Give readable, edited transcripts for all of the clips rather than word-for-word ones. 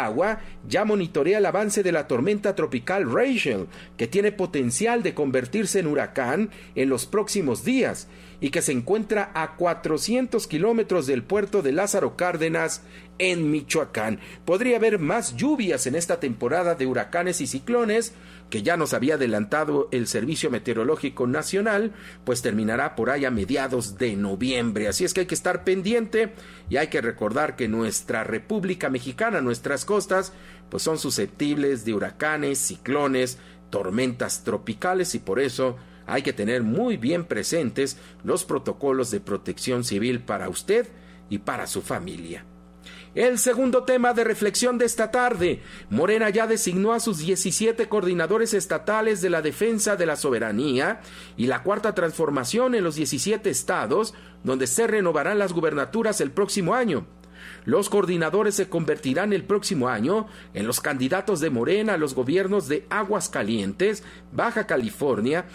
Agua ya monitorea el avance de la tormenta tropical Rachel, que tiene potencial de convertirse en huracán en los próximos días y que se encuentra a 400 kilómetros del puerto de Lázaro Cárdenas en Michoacán. Podría haber más lluvias en esta temporada de huracanes y ciclones, que ya nos había adelantado el Servicio Meteorológico Nacional, pues terminará por ahí a mediados de noviembre. Así es que hay que estar pendiente y hay que recordar que nuestra República Mexicana, nuestras costas, pues son susceptibles de huracanes, ciclones, tormentas tropicales, y por eso hay que tener muy bien presentes los protocolos de protección civil para usted y para su familia. El segundo tema de reflexión de esta tarde: Morena ya designó a sus 17 coordinadores estatales de la defensa de la soberanía y la cuarta transformación en los 17 estados, donde se renovarán las gubernaturas el próximo año. Los coordinadores se convertirán el próximo año en los candidatos de Morena a los gobiernos de Aguascalientes, Baja California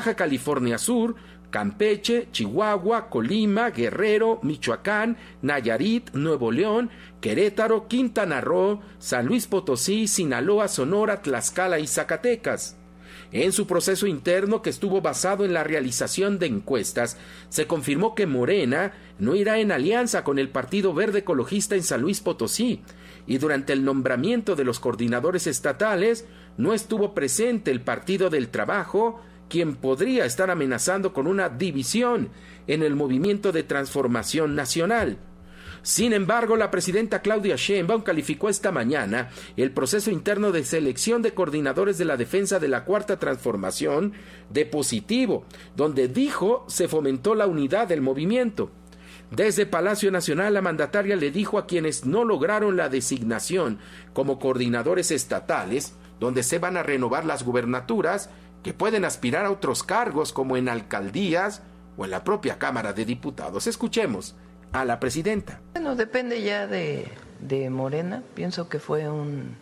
Sur, Campeche, Chihuahua, Colima, Guerrero, Michoacán, Nayarit, Nuevo León, Querétaro, Quintana Roo, San Luis Potosí, Sinaloa, Sonora, Tlaxcala y Zacatecas. En su proceso interno, que estuvo basado en la realización de encuestas, se confirmó que Morena no irá en alianza con el Partido Verde Ecologista en San Luis Potosí, y durante el nombramiento de los coordinadores estatales no estuvo presente el Partido del Trabajo, quien podría estar amenazando con una división en el movimiento de transformación nacional. Sin embargo, la presidenta Claudia Sheinbaum calificó esta mañana el proceso interno de selección de coordinadores de la defensa de la Cuarta Transformación de positivo, donde dijo se fomentó la unidad del movimiento. Desde Palacio Nacional, la mandataria le dijo a quienes no lograron la designación como coordinadores estatales, donde se van a renovar las gubernaturas, que pueden aspirar a otros cargos como en alcaldías o en la propia Cámara de Diputados. Escuchemos a la presidenta. Bueno, depende ya de Morena. Pienso que fue un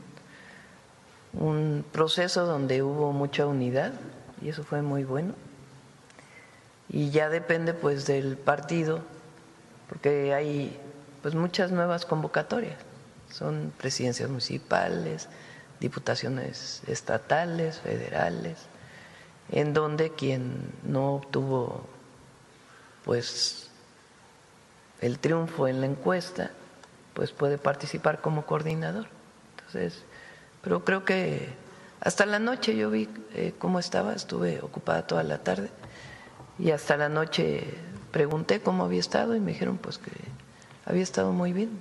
proceso donde hubo mucha unidad y eso fue muy bueno. Y ya depende pues del partido, porque hay pues muchas nuevas convocatorias. Son presidencias municipales, diputaciones estatales, federales, en donde quien no obtuvo pues el triunfo en la encuesta pues puede participar como coordinador. Entonces, pero creo que hasta la noche yo vi cómo estaba, estuve ocupada toda la tarde y hasta la noche pregunté cómo había estado y me dijeron pues que había estado muy bien.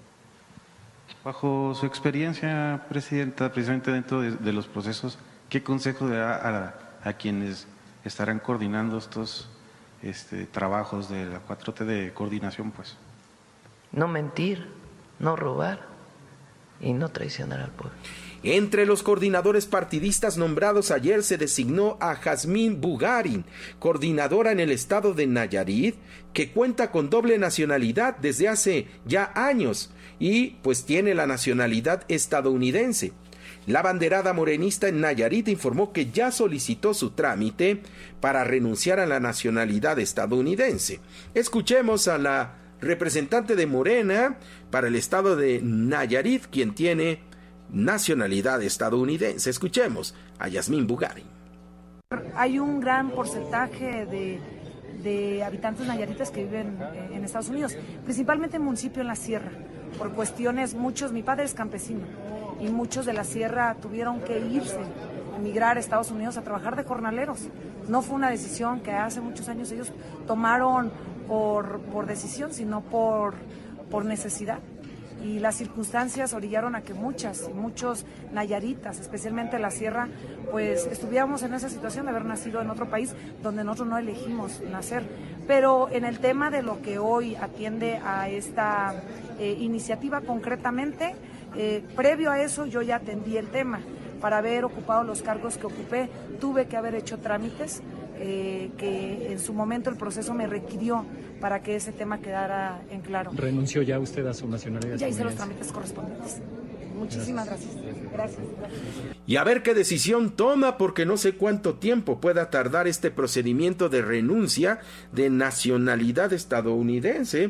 Bajo su experiencia, presidenta, precisamente dentro de los procesos, ¿qué consejo le da a quienes estarán coordinando estos trabajos de la 4T de coordinación, pues? No mentir, no robar y no traicionar al pueblo. Entre los coordinadores partidistas nombrados ayer se designó a Jazmín Bugarin, coordinadora en el estado de Nayarit, que cuenta con doble nacionalidad desde hace ya años y pues tiene la nacionalidad estadounidense. La banderada morenista en Nayarit informó que ya solicitó su trámite para renunciar a la nacionalidad estadounidense. Escuchemos a la representante de Morena para el estado de Nayarit, quien tiene nacionalidad estadounidense. Escuchemos a Jazmín Bugarin. Hay un gran porcentaje de habitantes nayaritas que viven en Estados Unidos, principalmente en municipio en la sierra, por cuestiones, mi padre es campesino, y muchos de la sierra tuvieron que irse, emigrar a Estados Unidos a trabajar de jornaleros. No fue una decisión que hace muchos años ellos tomaron por decisión, sino por necesidad. Y las circunstancias orillaron a que muchos nayaritas, especialmente la sierra, pues estuviéramos en esa situación de haber nacido en otro país donde nosotros no elegimos nacer. Pero en el tema de lo que hoy atiende a esta iniciativa concretamente, previo a eso yo ya atendí el tema. Para haber ocupado los cargos que ocupé, tuve que haber hecho trámites que en su momento el proceso me requirió para que ese tema quedara en claro. ¿Renunció ya usted a su nacionalidad? Ya hice los trámites correspondientes. Muchísimas gracias. Gracias. Y a ver qué decisión toma, porque no sé cuánto tiempo pueda tardar este procedimiento de renuncia de nacionalidad estadounidense,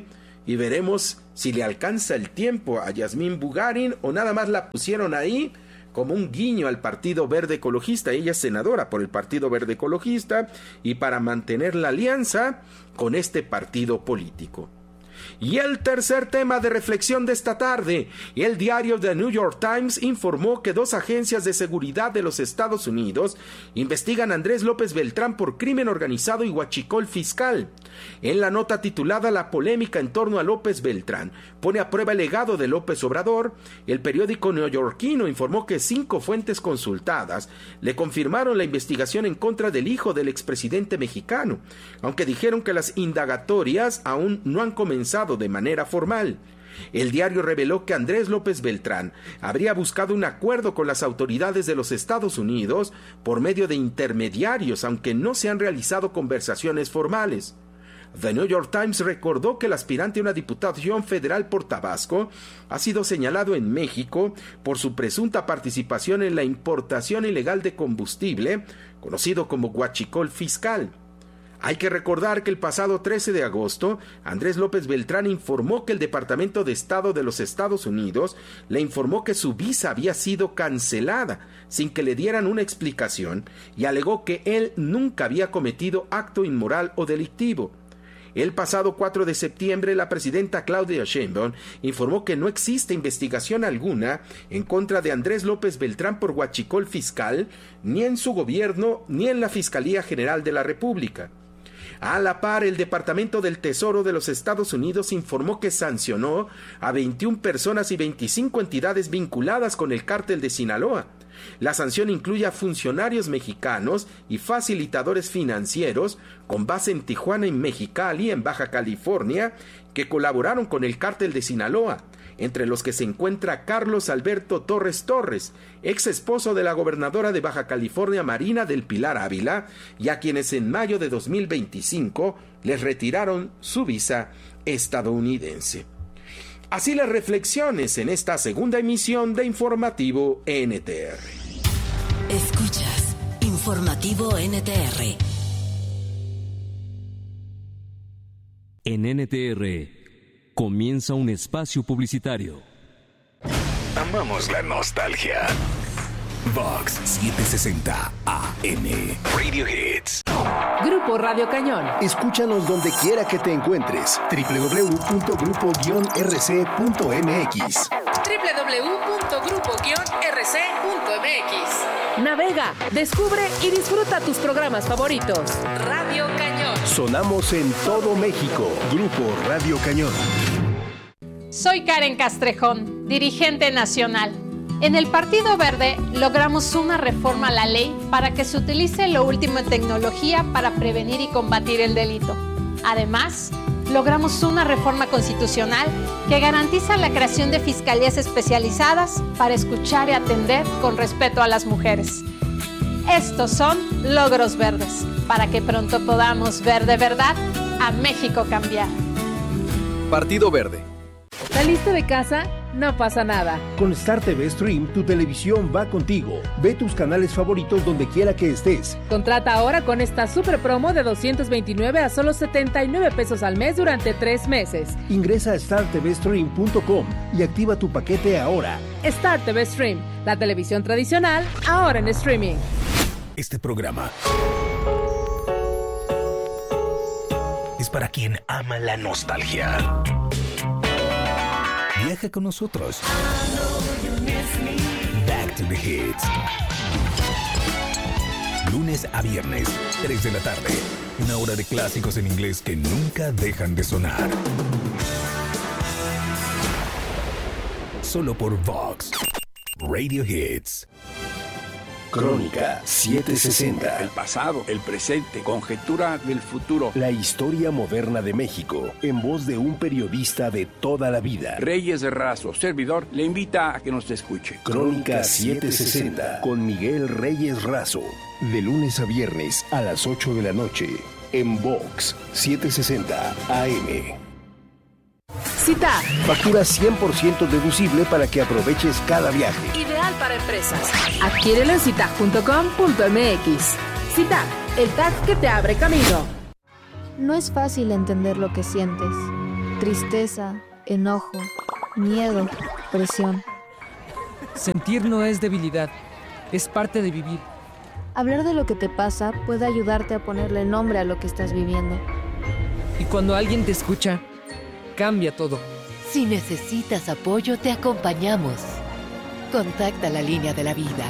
y veremos si le alcanza el tiempo a Yasmín Bugarin o nada más la pusieron ahí como un guiño al Partido Verde Ecologista. Ella es senadora por el Partido Verde Ecologista y para mantener la alianza con este partido político. Y el tercer tema de reflexión de esta tarde, el diario The New York Times informó que 2 agencias de seguridad de los Estados Unidos investigan a Andrés López Beltrán por crimen organizado y huachicol fiscal. En la nota titulada La polémica en torno a López Beltrán pone a prueba el legado de López Obrador, el periódico neoyorquino informó que 5 fuentes consultadas le confirmaron la investigación en contra del hijo del expresidente mexicano, aunque dijeron que las indagatorias aún no han comenzado de manera formal. El diario reveló que Andrés López Beltrán habría buscado un acuerdo con las autoridades de los Estados Unidos por medio de intermediarios, aunque no se han realizado conversaciones formales. The New York Times recordó que el aspirante a una diputación federal por Tabasco ha sido señalado en México por su presunta participación en la importación ilegal de combustible, conocido como huachicol fiscal. Hay que recordar que el pasado 13 de agosto, Andrés López Beltrán informó que el Departamento de Estado de los Estados Unidos le informó que su visa había sido cancelada sin que le dieran una explicación y alegó que él nunca había cometido acto inmoral o delictivo. El pasado 4 de septiembre, la presidenta Claudia Sheinbaum informó que no existe investigación alguna en contra de Andrés López Beltrán por huachicol fiscal, ni en su gobierno ni en la Fiscalía General de la República. A la par, el Departamento del Tesoro de los Estados Unidos informó que sancionó a 21 personas y 25 entidades vinculadas con el cártel de Sinaloa. La sanción incluye a funcionarios mexicanos y facilitadores financieros con base en Tijuana y Mexicali, en Baja California, que colaboraron con el cártel de Sinaloa, entre los que se encuentra Carlos Alberto Torres Torres, ex esposo de la gobernadora de Baja California Marina del Pilar Ávila, y a quienes en mayo de 2025 les retiraron su visa estadounidense. Así las reflexiones en esta segunda emisión de Informativo NTR. Escuchas Informativo NTR. En NTR comienza un espacio publicitario. Amamos la nostalgia. Vox 760 AM Radio Hits. Grupo Radio Cañón. Escúchanos donde quiera que te encuentres. www.grupo-rc.mx. www.grupo-rc.mx. Navega, descubre y disfruta tus programas favoritos. Radio Cañón. Sonamos en todo México. Grupo Radio Cañón. Soy Karen Castrejón, dirigente nacional. En el Partido Verde logramos una reforma a la ley para que se utilice lo último en tecnología para prevenir y combatir el delito. Además, logramos una reforma constitucional que garantiza la creación de fiscalías especializadas para escuchar y atender con respeto a las mujeres. Estos son logros verdes, para que pronto podamos ver de verdad a México cambiar. Partido Verde. ¿Saliste de casa? No pasa nada. Con Star TV Stream, tu televisión va contigo. Ve tus canales favoritos donde quiera que estés. Contrata ahora con esta super promo de 229 a solo 79 pesos al mes durante 3 meses. Ingresa a startvstream.com y activa tu paquete ahora. Star TV Stream, la televisión tradicional, ahora en streaming. Este programa es para quien ama la nostalgia. Viaja con nosotros. Back to the Hits. Lunes a viernes, 3 de la tarde. Una hora de clásicos en inglés que nunca dejan de sonar. Solo por Vox Radio Hits. Crónica 760. El pasado, el presente, conjetura del futuro. La historia moderna de México, en voz de un periodista de toda la vida. Reyes Razo, servidor, le invita a que nos escuche. Crónica 760, con Miguel Reyes Razo. De lunes a viernes a las 8 de la noche, en Vox 760 AM. Cita. Factura 100% deducible para que aproveches cada viaje. Ideal para empresas. Adquiérelo en citag.com.mx. Citag, el tag que te abre camino. No es fácil entender lo que sientes. tristeza, enojo, miedo, presión. Sentir no es debilidad, es parte de vivir. Hablar de lo que te pasa puede ayudarte a ponerle nombre a lo que estás viviendo. Y cuando alguien te escucha, cambia todo. Si necesitas apoyo, te acompañamos. Contacta la línea de la vida.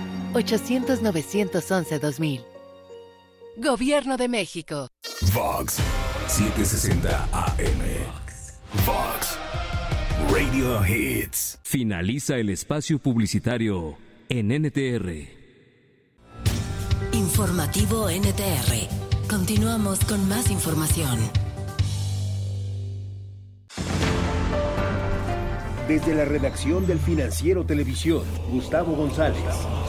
800-911-2000. Gobierno de México. Vox 760 AM. Vox Radio Hits. Finaliza el espacio publicitario en NTR. Informativo NTR. Continuamos con más información. Desde la redacción del Financiero Televisión, Gustavo González.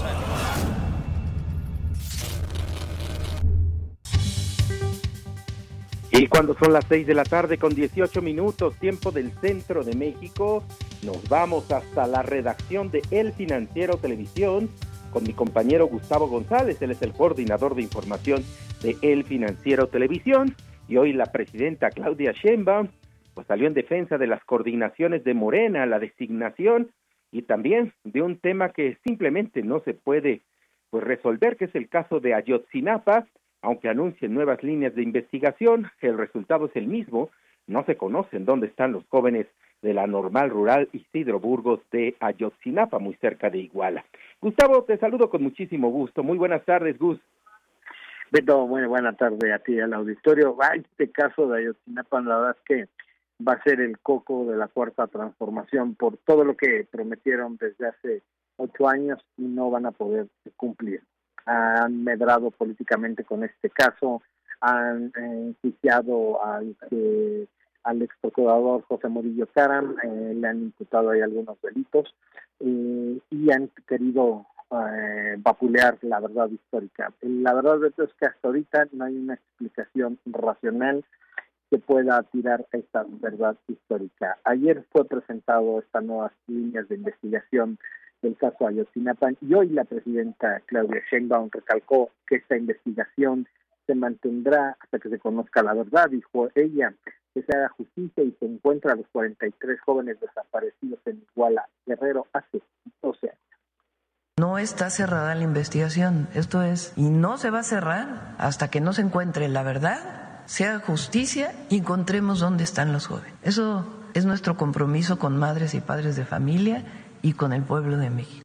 Y cuando son las 6 de la tarde con 18 minutos, tiempo del centro de México, nos vamos hasta la redacción de El Financiero Televisión con mi compañero Gustavo González. Él es el coordinador de información de El Financiero Televisión. Y hoy la presidenta Claudia Sheinbaum pues salió en defensa de las coordinaciones de Morena, la designación, y también de un tema que simplemente no se puede pues resolver, que es el caso de Ayotzinapa. Aunque anuncien nuevas líneas de investigación, el resultado es el mismo. No se conocen dónde están los jóvenes de la Normal Rural Isidro Burgos de Ayotzinapa, muy cerca de Iguala. Gustavo, te saludo con muchísimo gusto. Muy buenas tardes, Gus. Beto, muy buena tarde a ti, al auditorio. Este caso de Ayotzinapa, la verdad es que va a ser el coco de la Cuarta Transformación por todo lo que prometieron desde hace 8 años y no van a poder cumplir. Han medrado políticamente con este caso, han enjuiciado al ex procurador José Murillo Caram, le han imputado ahí algunos delitos y han querido vapulear la verdad histórica. La verdad es que hasta ahorita no hay una explicación racional que pueda tirar esta verdad histórica. Ayer fue presentado estas nuevas líneas de investigación del caso Ayotzinapa y hoy la presidenta Claudia Sheinbaum recalcó que esta investigación se mantendrá hasta que se conozca la verdad. Dijo ella que se haga justicia y se encuentra a los 43 jóvenes desaparecidos en Iguala, Guerrero, hace 12 años. No está cerrada la investigación, esto es, y no se va a cerrar hasta que no se encuentre la verdad, se haga justicia y encontremos dónde están los jóvenes. Eso es nuestro compromiso con madres y padres de familia y con el pueblo de México.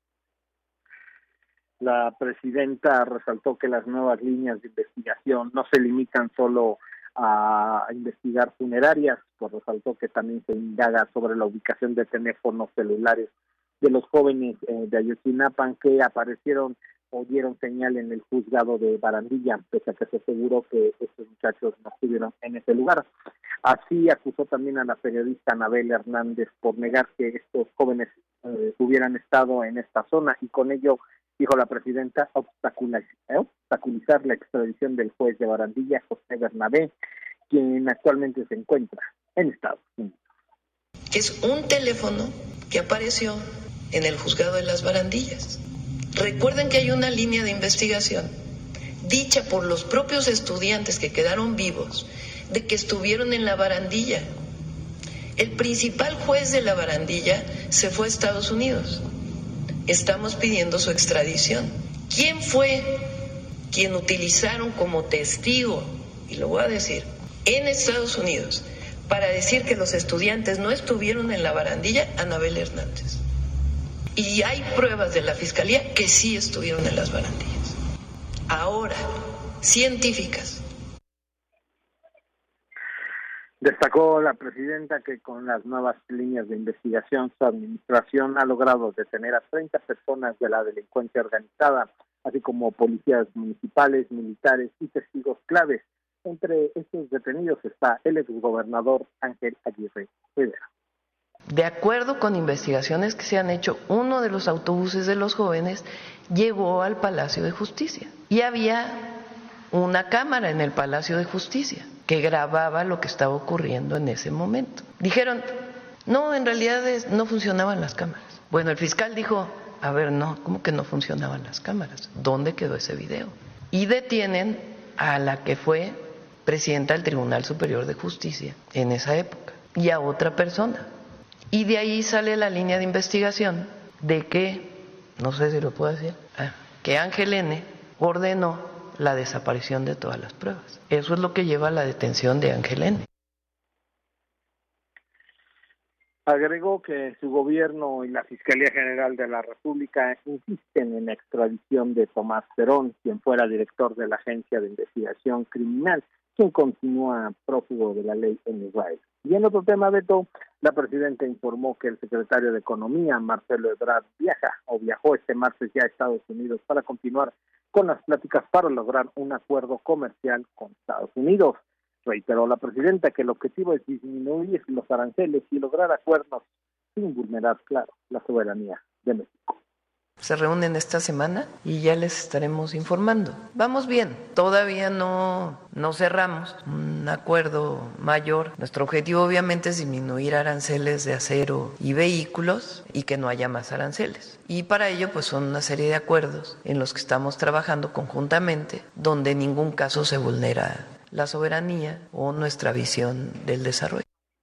La presidenta resaltó que las nuevas líneas de investigación no se limitan solo a investigar funerarias, pues resaltó que también se indaga sobre la ubicación de teléfonos celulares de los jóvenes de Ayotzinapa que aparecieron o dieron señal en el juzgado de Barandilla, pese a que se aseguró que estos muchachos no estuvieron en ese lugar. Así acusó también a la periodista Anabel Hernández por negar que estos jóvenes hubieran estado en esta zona y con ello, dijo la presidenta, obstaculizar la extradición del juez de Barandilla, José Bernabé, quien actualmente se encuentra en Estados Unidos. Es un teléfono que apareció en el juzgado de las Barandillas. Recuerden que hay una línea de investigación dicha por los propios estudiantes que quedaron vivos de que estuvieron en la Barandilla. El principal juez de la Barandilla se fue a Estados Unidos. Estamos pidiendo su extradición. ¿Quién fue quien utilizaron como testigo, y lo voy a decir, en Estados Unidos, para decir que los estudiantes no estuvieron en la Barandilla? Anabel Hernández. Y hay pruebas de la Fiscalía que sí estuvieron en las Barandillas. Ahora, científicas. Destacó la presidenta que con las nuevas líneas de investigación su administración ha logrado detener a 30 personas de la delincuencia organizada, así como policías municipales, militares y testigos claves. Entre estos detenidos está el exgobernador Ángel Aguirre Rivera. De acuerdo con investigaciones que se han hecho, uno de los autobuses de los jóvenes llegó al Palacio de Justicia y había una cámara en el Palacio de Justicia que grababa lo que estaba ocurriendo en ese momento. Dijeron, no, en realidad no funcionaban las cámaras. Bueno, el fiscal dijo, a ver, no, ¿cómo que no funcionaban las cámaras? ¿Dónde quedó ese video? Y detienen a la que fue presidenta del Tribunal Superior de Justicia en esa época, y a otra persona. Y de ahí sale la línea de investigación de que, no sé si lo puedo decir, que Ángel N. ordenó la desaparición de todas las pruebas. Eso es lo que lleva a la detención de Ángel N. Agregó que su gobierno y la Fiscalía General de la República insisten en la extradición de Tomás Perón, quien fuera director de la Agencia de Investigación Criminal, quien continúa prófugo de la ley en Israel. Y en otro tema, Beto, la presidenta informó que el secretario de Economía, Marcelo Ebrard, viajó este martes ya a Estados Unidos para continuar con las pláticas para lograr un acuerdo comercial con Estados Unidos. Reiteró la presidenta que el objetivo es disminuir los aranceles y lograr acuerdos sin vulnerar, claro, la soberanía de México. Se reúnen esta semana y ya les estaremos informando. Vamos bien, todavía no cerramos un acuerdo mayor. Nuestro objetivo obviamente es disminuir aranceles de acero y vehículos y que no haya más aranceles. Y para ello pues son una serie de acuerdos en los que estamos trabajando conjuntamente, donde en ningún caso se vulnera la soberanía o nuestra visión del desarrollo.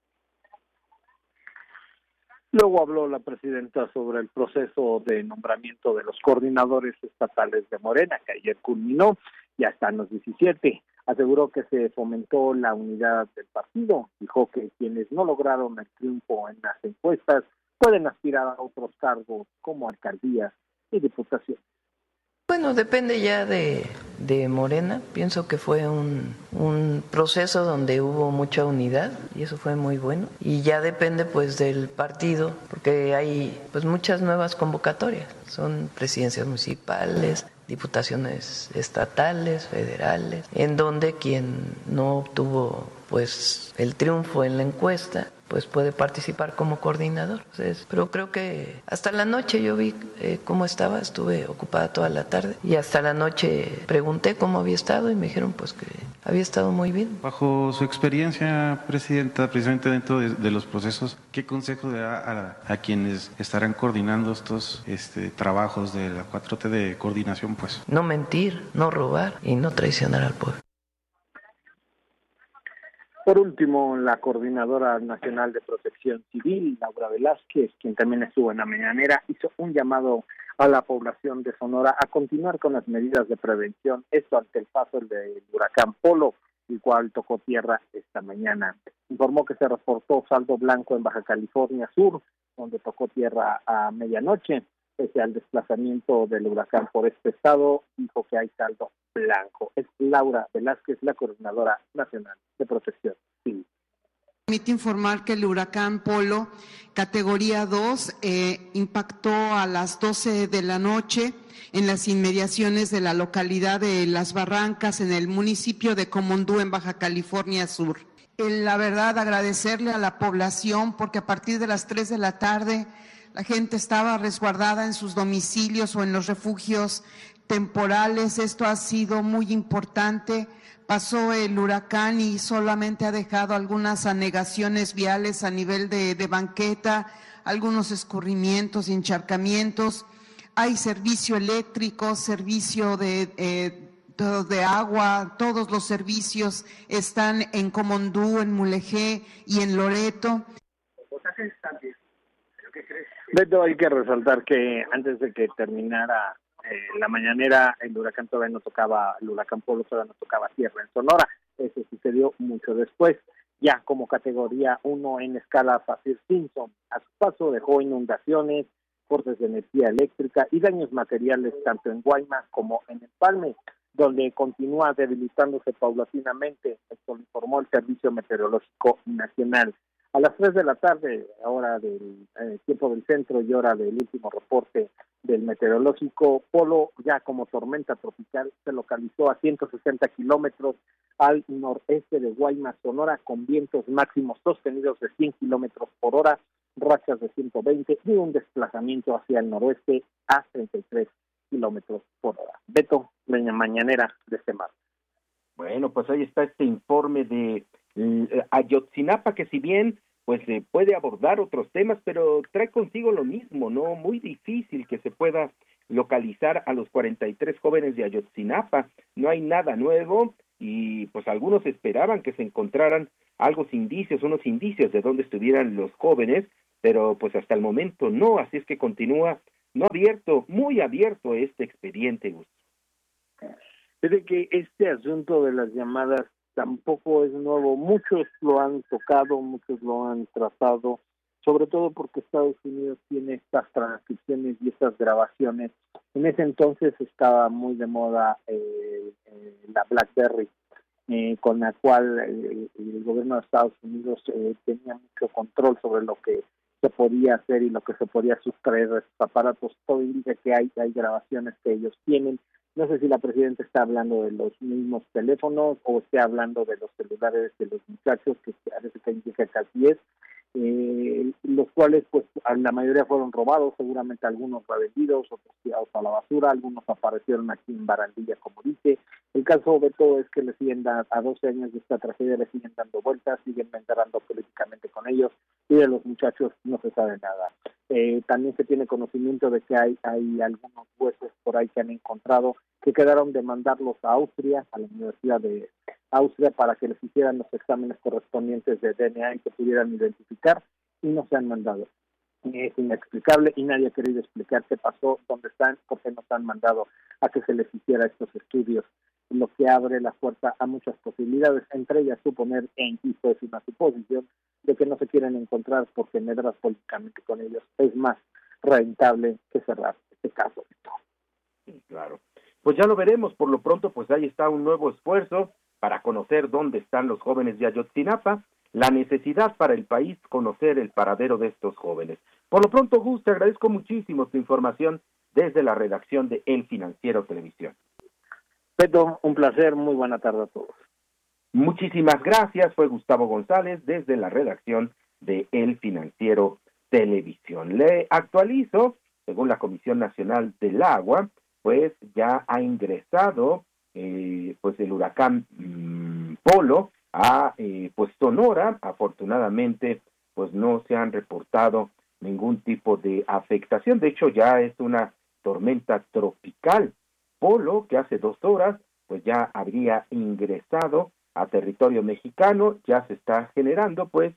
Luego habló la presidenta sobre el proceso de nombramiento de los coordinadores estatales de Morena, que ayer culminó, ya están los 17. Aseguró que se fomentó la unidad del partido. Dijo que quienes no lograron el triunfo en las encuestas pueden aspirar a otros cargos como alcaldías y diputaciones. Bueno, depende ya de Morena. Pienso que fue un proceso donde hubo mucha unidad y eso fue muy bueno. Y ya depende pues del partido, porque hay pues muchas nuevas convocatorias. Son presidencias municipales, diputaciones estatales, federales, en donde quien no obtuvo pues el triunfo en la encuesta pues puede participar como coordinador. Entonces, pero creo que hasta la noche yo vi cómo estaba, estuve ocupada toda la tarde y hasta la noche pregunté cómo había estado y me dijeron pues que había estado muy bien. Bajo su experiencia, presidenta, precisamente dentro de los procesos, ¿qué consejo le da a quienes estarán coordinando estos trabajos de la 4T de coordinación? Pues no mentir, no robar y no traicionar al pueblo. Por último, la Coordinadora Nacional de Protección Civil, Laura Velázquez, quien también estuvo en la mañanera, hizo un llamado a la población de Sonora a continuar con las medidas de prevención, esto ante el paso del huracán Polo, el cual tocó tierra esta mañana. Informó que se reportó saldo blanco en Baja California Sur, donde tocó tierra a medianoche. Pese al desplazamiento del huracán por este estado, dijo que hay saldo blanco. Es Laura Velázquez, la Coordinadora Nacional de Protección Civil. Permite informar que el huracán Polo, categoría 2, impactó a las 12 de la noche en las inmediaciones de la localidad de Las Barrancas, en el municipio de Comondú, en Baja California Sur. La verdad, agradecerle a la población porque a partir de las 3 de la tarde la gente estaba resguardada en sus domicilios o en los refugios temporales. Esto ha sido muy importante. Pasó el huracán y solamente ha dejado algunas anegaciones viales a nivel de banqueta, algunos escurrimientos, encharcamientos. Hay servicio eléctrico, servicio de agua, todos los servicios están en Comondú, en Mulegé y en Loreto. Beto, hay que resaltar que antes de que terminara la mañanera, el huracán Polo todavía no tocaba tierra en Sonora. Eso sucedió mucho después, ya como categoría 1 en escala Saffir-Simpson. A su paso dejó inundaciones, cortes de energía eléctrica y daños materiales tanto en Guaymas como en Empalme, donde continúa debilitándose paulatinamente. Esto lo informó el Servicio Meteorológico Nacional. A las 3 de la tarde, hora del tiempo del centro y hora del último reporte del meteorológico, Polo, ya como tormenta tropical, se localizó a 160 kilómetros al noreste de Guaymas, Sonora, con vientos máximos sostenidos de 100 kilómetros por hora, rachas de 120 y un desplazamiento hacia el noroeste a 33 kilómetros por hora. Beto, la mañanera de este martes. Bueno, pues ahí está este informe de Ayotzinapa, que si bien pues puede abordar otros temas, pero trae consigo lo mismo, ¿no? Muy difícil que se pueda localizar localizar a los 43 jóvenes de Ayotzinapa. No hay nada nuevo y pues algunos esperaban que se encontraran unos indicios de dónde estuvieran los jóvenes, pero pues hasta el momento no, así es que continúa muy abierto este expediente, Gusto. Es que este asunto de las llamadas tampoco es nuevo, muchos lo han tocado, muchos lo han tratado, sobre todo porque Estados Unidos tiene estas transcripciones y estas grabaciones. En ese entonces estaba muy de moda la BlackBerry, con la cual el gobierno de Estados Unidos tenía mucho control sobre lo que se podía hacer y lo que se podía sustraer de estos aparatos. Todo indica que hay grabaciones que ellos tienen. No sé si la presidenta está hablando de los mismos teléfonos o está hablando de los celulares de los muchachos, que parece que indica que así es, los cuales pues la mayoría fueron robados, seguramente algunos revendidos, otros tirados a la basura, algunos aparecieron aquí en Barandilla, como dice. El caso de todo es que le siguen a 12 años de esta tragedia, le siguen dando vueltas, siguen entrando políticamente con ellos, y de los muchachos no se sabe nada. También se tiene conocimiento de que hay algunos huesos por ahí que han encontrado, que quedaron de mandarlos a Austria, a la Universidad de Austria, para que les hicieran los exámenes correspondientes de DNA y que pudieran identificar, y no se han mandado. Es inexplicable y nadie ha querido explicar qué pasó, dónde están, por qué no se han mandado a que se les hiciera estos estudios, lo que abre la puerta a muchas posibilidades, entre ellas suponer, e insisto, es una suposición, de que no se quieren encontrar porque medrar políticamente con ellos es más rentable que cerrar este caso. Sí, claro. Pues ya lo veremos, por lo pronto pues ahí está un nuevo esfuerzo para conocer dónde están los jóvenes de Ayotzinapa, la necesidad para el país conocer el paradero de estos jóvenes. Por lo pronto, Gus, te agradezco muchísimo tu información desde la redacción de El Financiero Televisión. Beto, un placer, muy buena tarde a todos. Muchísimas gracias, fue Gustavo González desde la redacción de El Financiero Televisión. Le actualizo, según la Comisión Nacional del Agua, pues ya ha ingresado pues el huracán Polo a pues Sonora. Afortunadamente pues no se han reportado ningún tipo de afectación, de hecho ya es una tormenta tropical. Polo, que hace 2 horas pues ya habría ingresado a territorio mexicano, ya se está generando pues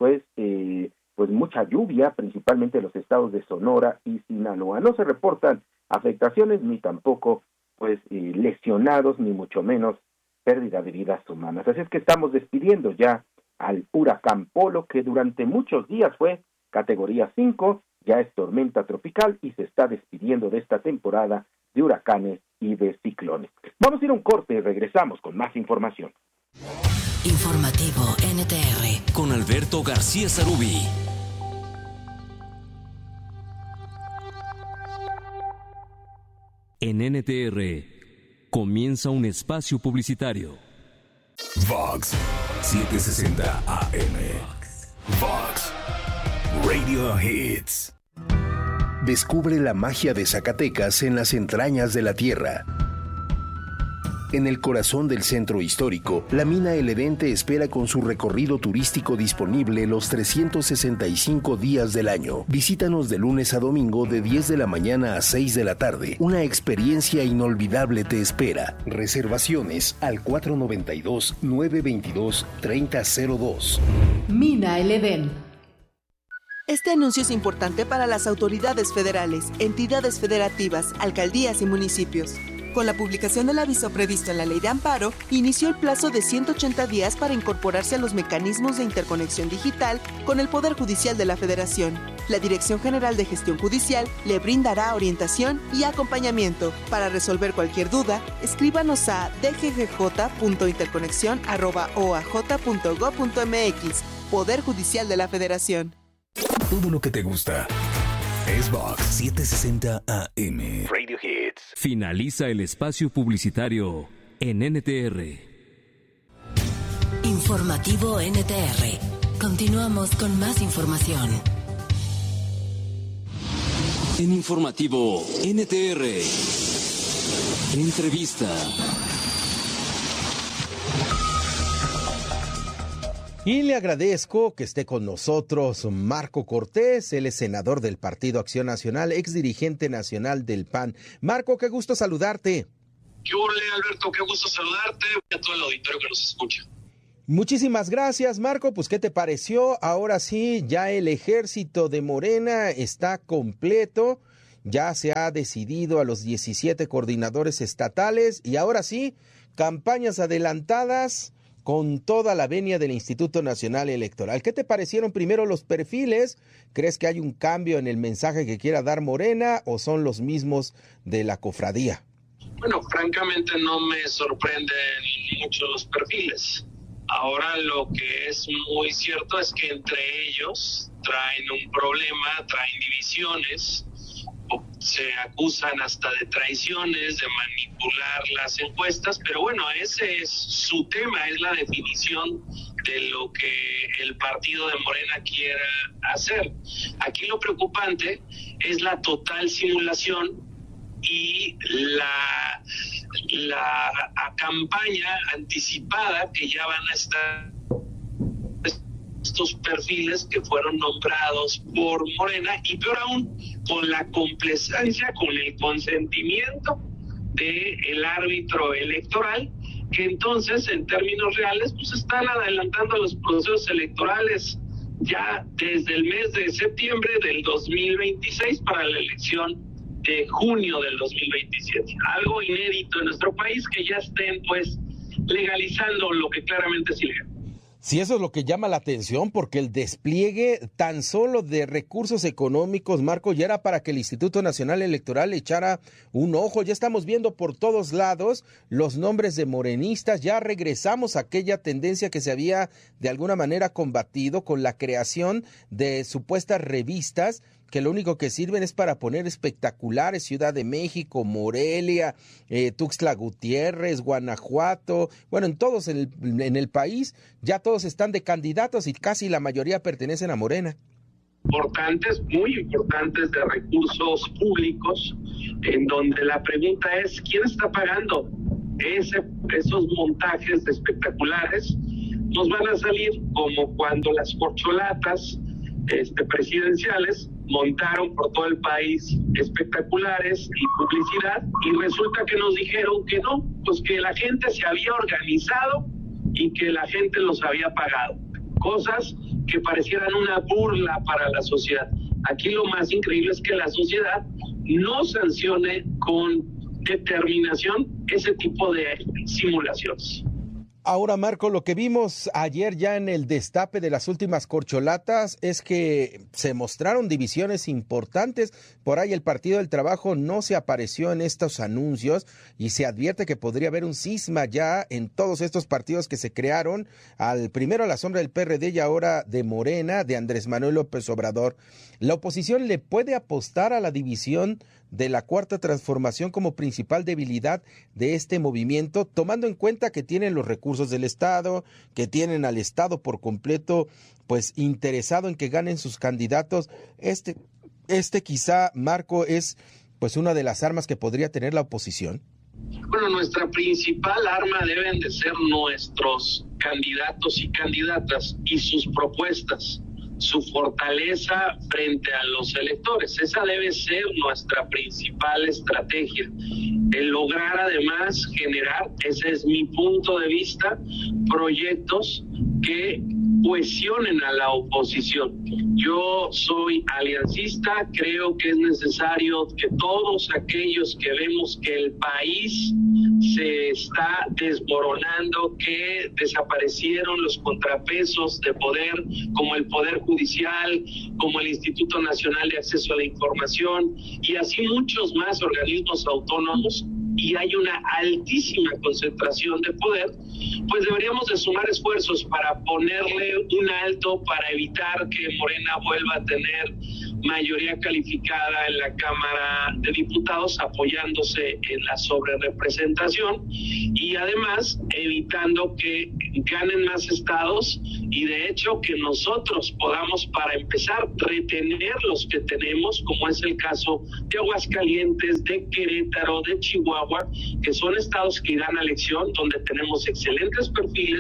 mucha lluvia, principalmente en los estados de Sonora y Sinaloa. No se reportan afectaciones ni tampoco pues lesionados, ni mucho menos pérdida de vidas humanas. Así es que estamos despidiendo ya al huracán Polo, que durante muchos días fue categoría 5, ya es tormenta tropical y se está despidiendo de esta temporada de huracanes y de ciclones. Vamos a ir a un corte y regresamos con más información. Informativo NTR con Alberto García Zarubi. En NTR comienza un espacio publicitario. Vox 760 AM. Vox Radio Hits. Descubre la magia de Zacatecas en las entrañas de la tierra. En el corazón del centro histórico, la mina El Edén te espera con su recorrido turístico disponible los 365 días del año. Visítanos de lunes a domingo de 10 de la mañana a 6 de la tarde. Una experiencia inolvidable te espera. Reservaciones al 492-922-3002. Mina El Edén. Este anuncio es importante para las autoridades federales, entidades federativas, alcaldías y municipios. Con la publicación del aviso previsto en la Ley de Amparo, inició el plazo de 180 días para incorporarse a los mecanismos de interconexión digital con el Poder Judicial de la Federación. La Dirección General de Gestión Judicial le brindará orientación y acompañamiento. Para resolver cualquier duda, escríbanos a dggj.interconexión@oaj.gov.mx. Poder Judicial de la Federación. Todo lo que te gusta es Vox 760 AM. Radio Hits. Finaliza el espacio publicitario en NTR. Informativo NTR. Continuamos con más información. En Informativo NTR. Entrevista. Y le agradezco que esté con nosotros Marco Cortés, él es senador del Partido Acción Nacional, ex dirigente nacional del PAN. Marco, qué gusto saludarte. ¿Qué ole, Alberto? Qué gusto saludarte y a todo el auditorio que nos escucha. Muchísimas gracias, Marco. Pues, ¿qué te pareció? Ahora sí, ya el ejército de Morena está completo. Ya se ha decidido a los 17 coordinadores estatales y ahora sí, campañas adelantadas con toda la venia del Instituto Nacional Electoral. ¿Qué te parecieron primero los perfiles? ¿Crees que hay un cambio en el mensaje que quiera dar Morena o son los mismos de la cofradía? Bueno, francamente no me sorprenden mucho los perfiles. Ahora lo que es muy cierto es que entre ellos traen un problema, traen divisiones, se acusan hasta de traiciones, de manipular las encuestas, pero bueno, ese es su tema, es la definición de lo que el partido de Morena quiera hacer. Aquí lo preocupante es la total simulación y la campaña anticipada que ya van a estar estos perfiles que fueron nombrados por Morena y peor aún con la complacencia, con el consentimiento del árbitro electoral, que entonces en términos reales pues están adelantando los procesos electorales ya desde el mes de septiembre del 2026 para la elección de junio del 2027. Algo inédito en nuestro país, que ya estén pues legalizando lo que claramente es ilegal. Sí, eso es lo que llama la atención, porque el despliegue tan solo de recursos económicos, Marco, ya era para que el Instituto Nacional Electoral le echara un ojo. Ya estamos viendo por todos lados los nombres de morenistas, ya regresamos a aquella tendencia que se había de alguna manera combatido con la creación de supuestas revistas que lo único que sirven es para poner espectaculares, Ciudad de México, Morelia, Tuxtla Gutiérrez, Guanajuato, bueno, en todos en el país, ya todos están de candidatos y casi la mayoría pertenecen a Morena. Importantes, muy importantes, de recursos públicos, en donde la pregunta es, ¿quién está pagando esos montajes de espectaculares? Nos van a salir como cuando las corcholatas presidenciales montaron por todo el país espectaculares y publicidad, y resulta que nos dijeron que no, pues que la gente se había organizado y que la gente los había pagado. Cosas que parecieran una burla para la sociedad. Aquí lo más increíble es que la sociedad no sancione con determinación ese tipo de simulaciones. Ahora, Marco, lo que vimos ayer ya en el destape de las últimas corcholatas es que se mostraron divisiones importantes. Por ahí el Partido del Trabajo no se apareció en estos anuncios y se advierte que podría haber un cisma ya en todos estos partidos que se crearon, primero a la sombra del PRD y ahora de Morena, de Andrés Manuel López Obrador. ¿La oposición le puede apostar a la división de la Cuarta Transformación como principal debilidad de este movimiento, tomando en cuenta que tienen los recursos del Estado, que tienen al Estado por completo pues interesado en que ganen sus candidatos? Este quizá, Marco, es pues una de las armas que podría tener la oposición. Bueno, nuestra principal arma deben de ser nuestros candidatos y candidatas y sus propuestas, su fortaleza frente a los electores. Esa debe ser nuestra principal estrategia. El lograr además generar, ese es mi punto de vista, proyectos que cohesionen a la oposición. Yo soy aliancista, creo que es necesario que todos aquellos que vemos que el país se está desmoronando, que desaparecieron los contrapesos de poder, como el Poder Judicial, como el Instituto Nacional de Acceso a la Información, y así muchos más organismos autónomos, y hay una altísima concentración de poder, pues deberíamos de sumar esfuerzos para ponerle un alto, para evitar que Morena vuelva a tener mayoría calificada en la Cámara de Diputados, apoyándose en la sobrerepresentación, y además evitando que ganen más estados, y de hecho que nosotros podamos, para empezar, retener los que tenemos, como es el caso de Aguascalientes, de Querétaro, de Chihuahua, que son estados que irán a elección, donde tenemos excelentes perfiles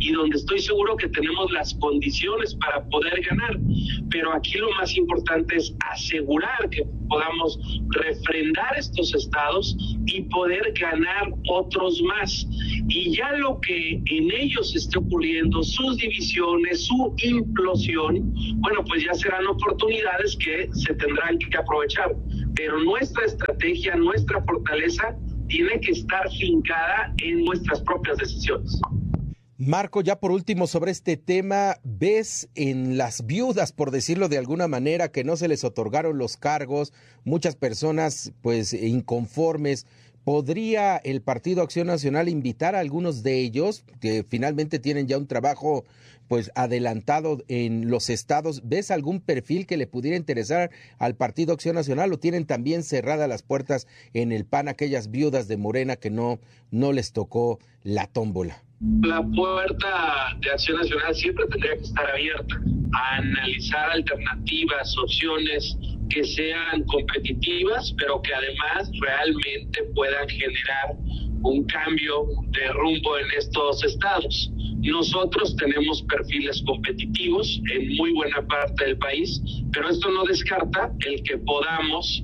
y donde estoy seguro que tenemos las condiciones para poder ganar. Pero aquí lo más importante es asegurar que podamos refrendar estos estados y poder ganar otros más. Y ya lo que en ellos esté ocurriendo, sus divisiones, su implosión, bueno, pues ya serán oportunidades que se tendrán que aprovechar. Pero nuestra estrategia, nuestra fortaleza, tiene que estar fincada en nuestras propias decisiones. Marco, ya por último sobre este tema, ¿ves en las viudas, por decirlo de alguna manera, que no se les otorgaron los cargos, muchas personas pues inconformes? ¿Podría el Partido Acción Nacional invitar a algunos de ellos que finalmente tienen ya un trabajo pues adelantado en los estados? ¿Ves algún perfil que le pudiera interesar al Partido Acción Nacional o tienen también cerradas las puertas en el PAN aquellas viudas de Morena que no les tocó la tómbola? La puerta de Acción Nacional siempre tendría que estar abierta a analizar alternativas, opciones que sean competitivas, pero que además realmente puedan generar un cambio de rumbo en estos estados. Nosotros tenemos perfiles competitivos en muy buena parte del país, pero esto no descarta el que podamos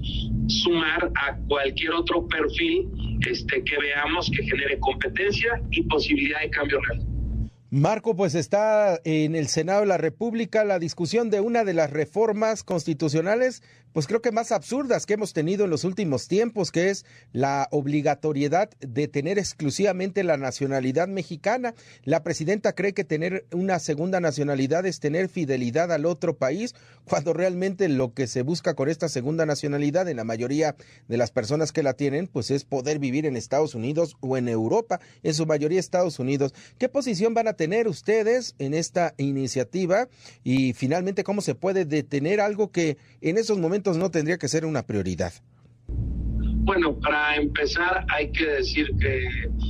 sumar a cualquier otro perfil que veamos que genere competencia y posibilidad de cambio real. Marco, pues está en el Senado de la República la discusión de una de las reformas constitucionales, pues creo que más absurdas que hemos tenido en los últimos tiempos, que es la obligatoriedad de tener exclusivamente la nacionalidad mexicana. La presidenta cree que tener una segunda nacionalidad es tener fidelidad al otro país, cuando realmente lo que se busca con esta segunda nacionalidad en la mayoría de las personas que la tienen, pues es poder vivir en Estados Unidos o en Europa, en su mayoría Estados Unidos. ¿Qué posición van a tener ustedes en esta iniciativa? Y finalmente, ¿cómo se puede detener algo que en esos momentos no tendría que ser una prioridad? Bueno, para empezar hay que decir que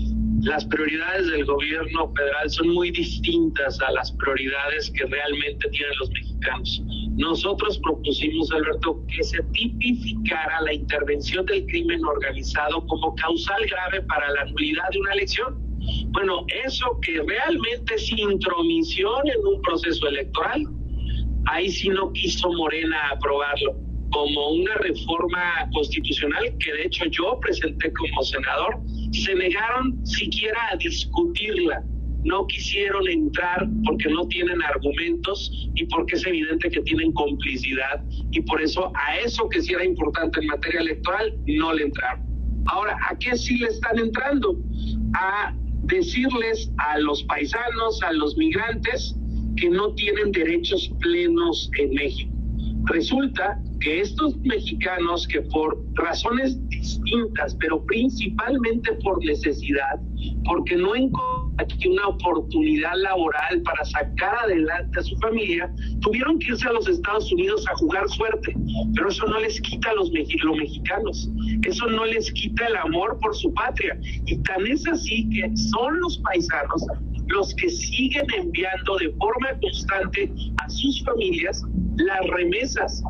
las prioridades del gobierno federal son muy distintas a las prioridades que realmente tienen los mexicanos. Nosotros propusimos, Alberto, que se tipificara la intervención del crimen organizado como causal grave para la nulidad de una elección. Bueno, eso que realmente es intromisión en un proceso electoral, ahí sí no quiso Morena aprobarlo como una reforma constitucional que de hecho yo presenté como senador. Se negaron siquiera a discutirla, no quisieron entrar porque no tienen argumentos y porque es evidente que tienen complicidad, y por eso a eso que sí era importante en materia electoral no le entraron. Ahora, ¿a qué sí le están entrando? A decirles a los paisanos, a los migrantes, que no tienen derechos plenos en México. Resulta que estos mexicanos que por razones distintas, pero principalmente por necesidad, porque no encontraron aquí una oportunidad laboral para sacar adelante a su familia, tuvieron que irse a los Estados Unidos a jugar suerte. Pero eso no les quita a los mexicanos, eso no les quita el amor por su patria. Y tan es así que son los paisanos los que siguen enviando de forma constante a sus familias las remesas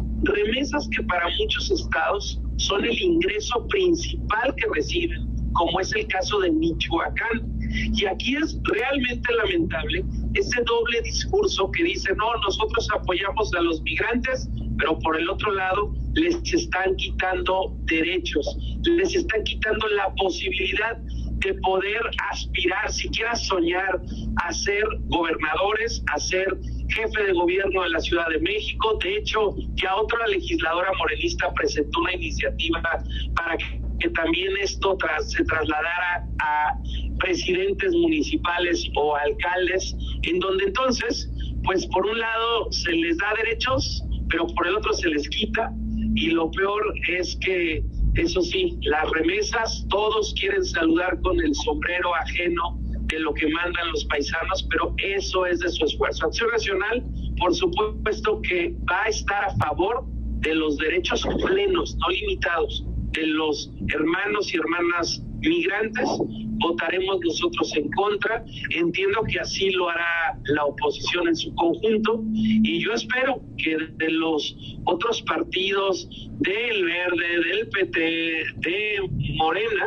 que para muchos estados son el ingreso principal que reciben, como es el caso de Michoacán. Y aquí es realmente lamentable ese doble discurso que dice, no, nosotros apoyamos a los migrantes, pero por el otro lado les están quitando derechos, les están quitando la posibilidad de poder aspirar, siquiera soñar a ser gobernadores, a ser jefe de gobierno de la Ciudad de México. De hecho, ya otra legisladora morenista presentó una iniciativa para que también esto se trasladara a presidentes municipales o alcaldes, en donde entonces, pues por un lado se les da derechos, pero por el otro se les quita. Y lo peor es que, eso sí, las remesas, todos quieren saludar con el sombrero ajeno de lo que mandan los paisanos, pero eso es de su esfuerzo. Acción Nacional, por supuesto que va a estar a favor de los derechos plenos, no limitados, de los hermanos y hermanas migrantes. Votaremos nosotros en contra. Entiendo que así lo hará la oposición en su conjunto, y yo espero que de los otros partidos, del Verde, del PT, de Morena,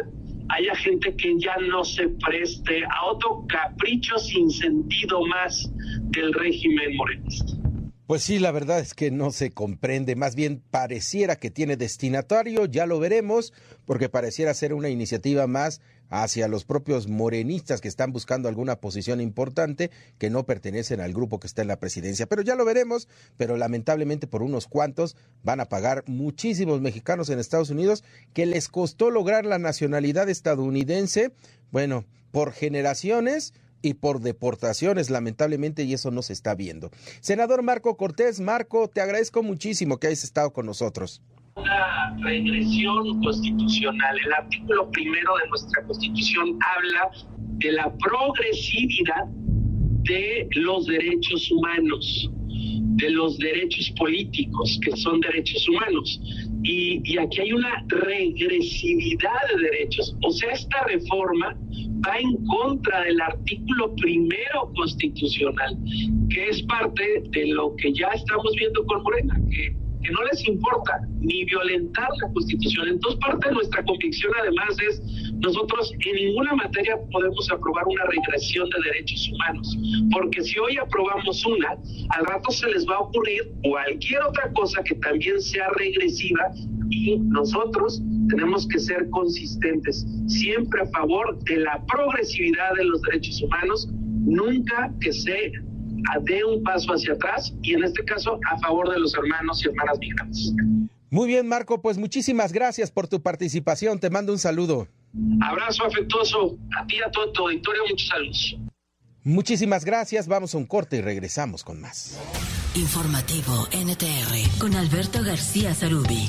haya gente que ya no se preste a otro capricho sin sentido más del régimen morenista. Pues sí, la verdad es que no se comprende, más bien pareciera que tiene destinatario, ya lo veremos, porque pareciera ser una iniciativa más hacia los propios morenistas que están buscando alguna posición importante que no pertenecen al grupo que está en la presidencia. Pero ya lo veremos, pero lamentablemente por unos cuantos van a pagar muchísimos mexicanos en Estados Unidos que les costó lograr la nacionalidad estadounidense, bueno, por generaciones y por deportaciones, lamentablemente, y eso no se está viendo. Senador Marco Cortés, Marco, te agradezco muchísimo que hayas estado con nosotros. Una regresión constitucional. El artículo 1 de nuestra Constitución habla de la progresividad de los derechos humanos, de los derechos políticos, que son derechos humanos. Y aquí hay una regresividad de derechos. O sea, esta reforma va en contra del artículo 1 constitucional, que es parte de lo que ya estamos viendo con Morena, que no les importa ni violentar la Constitución. Entonces, parte de nuestra convicción, además, es nosotros en ninguna materia podemos aprobar una regresión de derechos humanos, porque si hoy aprobamos una, al rato se les va a ocurrir cualquier otra cosa que también sea regresiva, y nosotros tenemos que ser consistentes, siempre a favor de la progresividad de los derechos humanos, nunca que se dé un paso hacia atrás, y en este caso a favor de los hermanos y hermanas migrantes. Muy bien, Marco, pues muchísimas gracias por tu participación, te mando un saludo. Abrazo afectuoso a ti y a todo tu auditorio, muchos saludos. Muchísimas gracias, vamos a un corte y regresamos con más. Informativo NTR con Alberto García Zarubi.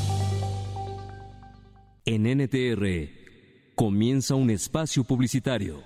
En NTR comienza un espacio publicitario.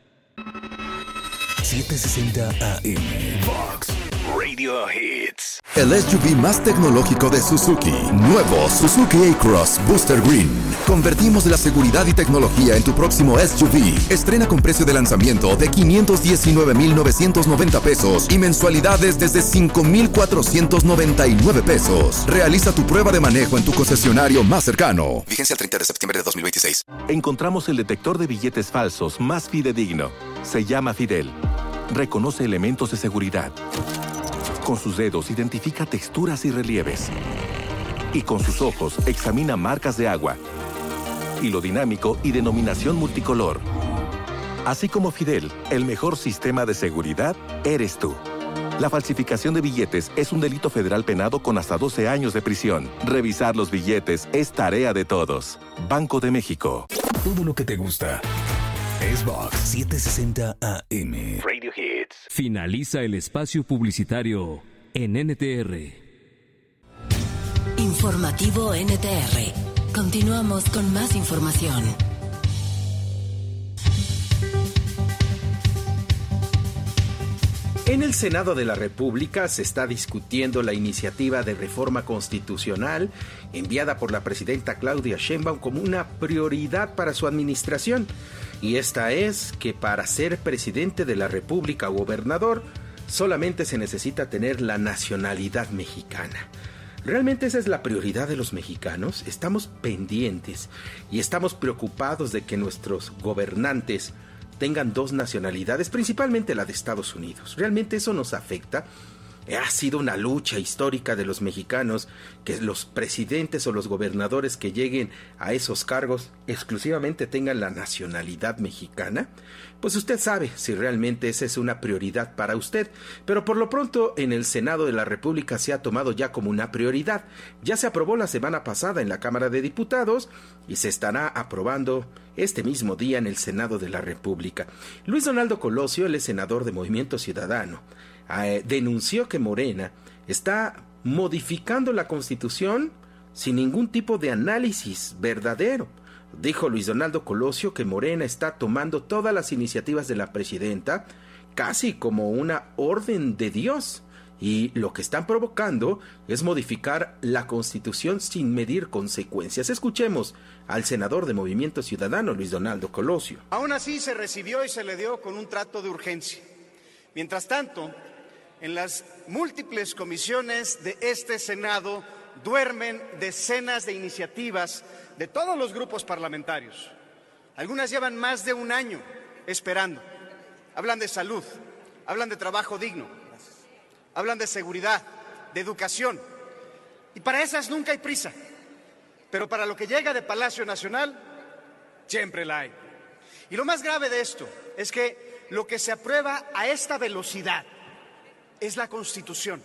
760 AM Vox Radio Hits. El SUV más tecnológico de Suzuki. Nuevo Suzuki A-Cross Booster Green. Convertimos la seguridad y tecnología en tu próximo SUV. Estrena con precio de lanzamiento de 519,990 pesos y mensualidades desde 5,499 pesos. Realiza tu prueba de manejo en tu concesionario más cercano. Vigencia el 30 de septiembre de 2026. Encontramos el detector de billetes falsos más fidedigno. Se llama Fidel. Reconoce elementos de seguridad. Con sus dedos identifica texturas y relieves. Y con sus ojos examina marcas de agua, hilo dinámico y denominación multicolor. Así como Fidel, el mejor sistema de seguridad eres tú. La falsificación de billetes es un delito federal penado con hasta 12 años de prisión. Revisar los billetes es tarea de todos. Banco de México. Todo lo que te gusta es Vox 760 AM Radio Hits. Finaliza el espacio publicitario en NTR. Informativo NTR. Continuamos con más información. En el Senado de la República se está discutiendo la iniciativa de reforma constitucional enviada por la presidenta Claudia Sheinbaum como una prioridad para su administración. Y esta es que para ser presidente de la República o gobernador solamente se necesita tener la nacionalidad mexicana. ¿Realmente esa es la prioridad de los mexicanos? Estamos pendientes y estamos preocupados de que nuestros gobernantes tengan dos nacionalidades, principalmente la de Estados Unidos. ¿Realmente eso nos afecta? Ha sido una lucha histórica de los mexicanos que los presidentes o los gobernadores que lleguen a esos cargos exclusivamente tengan la nacionalidad mexicana. Pues usted sabe si realmente esa es una prioridad para usted, pero por lo pronto en el Senado de la República se ha tomado ya como una prioridad. Ya se aprobó la semana pasada en la Cámara de Diputados y se estará aprobando este mismo día en el Senado de la República. Luis Donaldo Colosio, él es senador de Movimiento Ciudadano, denunció que Morena está modificando la Constitución sin ningún tipo de análisis verdadero. Dijo Luis Donaldo Colosio que Morena está tomando todas las iniciativas de la presidenta casi como una orden de Dios, y lo que están provocando es modificar la Constitución sin medir consecuencias. Escuchemos al senador de Movimiento Ciudadano, Luis Donaldo Colosio. Aún así se recibió y se le dio con un trato de urgencia. Mientras tanto, en las múltiples comisiones de este Senado duermen decenas de iniciativas de todos los grupos parlamentarios. Algunas llevan más de un año esperando. Hablan de salud, hablan de trabajo digno, hablan de seguridad, de educación. Y para esas nunca hay prisa. Pero para lo que llega de Palacio Nacional, siempre la hay. Y lo más grave de esto es que lo que se aprueba a esta velocidad es la Constitución.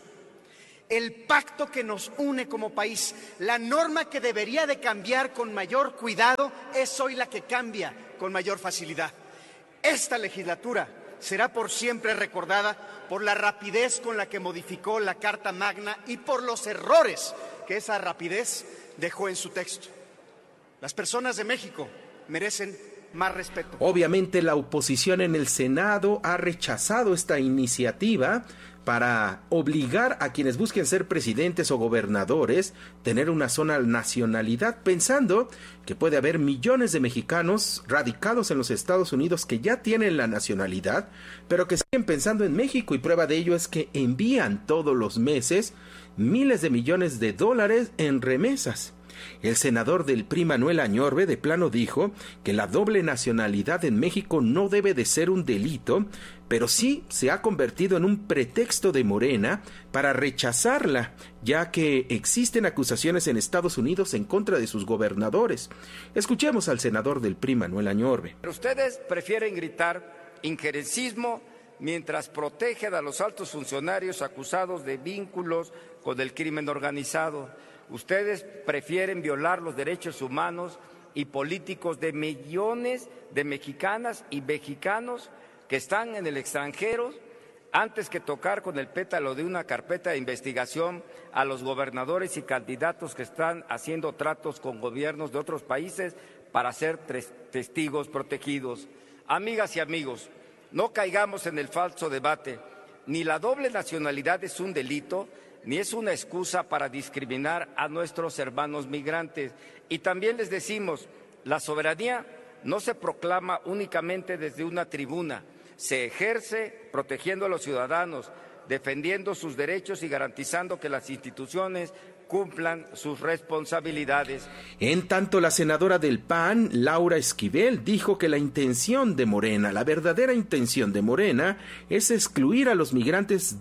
El pacto que nos une como país, la norma que debería de cambiar con mayor cuidado, es hoy la que cambia con mayor facilidad. Esta legislatura será por siempre recordada por la rapidez con la que modificó la Carta Magna y por los errores que esa rapidez dejó en su texto. Las personas de México merecen más respeto. Obviamente la oposición en el Senado ha rechazado esta iniciativa para obligar a quienes busquen ser presidentes o gobernadores tener una sola nacionalidad, pensando que puede haber millones de mexicanos radicados en los Estados Unidos que ya tienen la nacionalidad, pero que siguen pensando en México, y prueba de ello es que envían todos los meses miles de millones de dólares en remesas. El senador del PRI, Manuel Añorbe, de plano dijo que la doble nacionalidad en México no debe de ser un delito, pero sí se ha convertido en un pretexto de Morena para rechazarla, ya que existen acusaciones en Estados Unidos en contra de sus gobernadores. Escuchemos al senador del PRI, Manuel Añorbe. Pero ustedes prefieren gritar injerencismo mientras protegen a los altos funcionarios acusados de vínculos con el crimen organizado. Ustedes prefieren violar los derechos humanos y políticos de millones de mexicanas y mexicanos que están en el extranjero antes que tocar con el pétalo de una carpeta de investigación a los gobernadores y candidatos que están haciendo tratos con gobiernos de otros países para ser testigos protegidos. Amigas y amigos, no caigamos en el falso debate. Ni la doble nacionalidad es un delito, ni es una excusa para discriminar a nuestros hermanos migrantes. Y también les decimos, la soberanía no se proclama únicamente desde una tribuna, se ejerce protegiendo a los ciudadanos, defendiendo sus derechos y garantizando que las instituciones cumplan sus responsabilidades. En tanto, la senadora del PAN, Laura Esquivel, dijo que la intención de Morena, la verdadera intención de Morena, es excluir a los migrantes